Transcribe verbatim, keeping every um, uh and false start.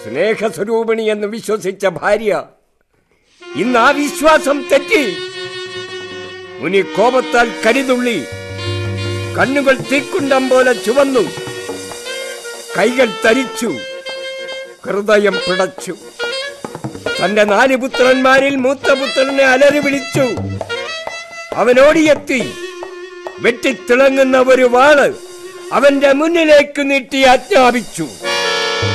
സ്നേഹസ്വരൂപിണി എന്ന് വിശ്വസിച്ച ഭാര്യ ഇന്ന് ആ വിശ്വാസം തെറ്റി. മുനി കോപത്താൽ കരിതുള്ളി, കണ്ണുകൾ തീക്കുണ്ടം പോലെ ചുവന്നു, കൈകൾ തരിച്ചു, ഹൃദയം പിടച്ചു. തന്റെ നാല് പുത്രന്മാരിൽ മൂത്തപുത്രനെ അലറി വിളിച്ചു. അവനോടിയെത്തി വെട്ടിത്തിളങ്ങുന്ന ഒരു വാള് അവന്റെ മുന്നിലേക്ക് നീട്ടി ആജ്ഞാപിച്ചു.